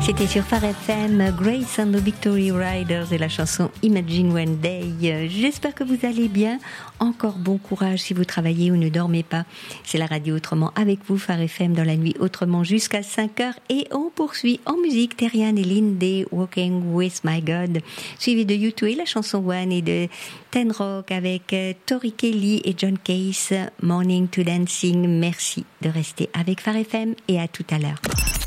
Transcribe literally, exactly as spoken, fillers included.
C'était sur Phare F M, Grace and the Victory Riders et la chanson Imagine One Day. J'espère que vous allez bien. Encore bon courage si vous travaillez ou ne dormez pas. C'est la radio Autrement avec vous, Phare F M dans la nuit Autrement jusqu'à cinq heures. Et on poursuit en musique Terrian et Lindy, Walking with My God. Suivi de U deux et la chanson One et de Ten Rock avec Tori Kelly et John Case, Morning to Dancing. Merci de rester avec Phare F M et à tout à l'heure.